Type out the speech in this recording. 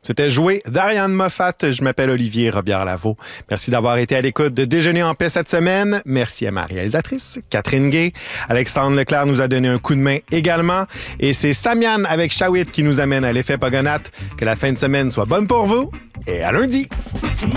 C'était joué d'Ariane Moffat. Je m'appelle Olivier Robillard-Lavaux. Merci d'avoir été à l'écoute de Déjeuner en paix cette semaine. Merci à ma réalisatrice, Catherine Gay. Alexandre Leclerc nous a donné un coup de main également. Et c'est Samian avec Shawit qui nous amène à l'effet Pogonat. Que la fin de semaine soit bonne pour vous et à lundi!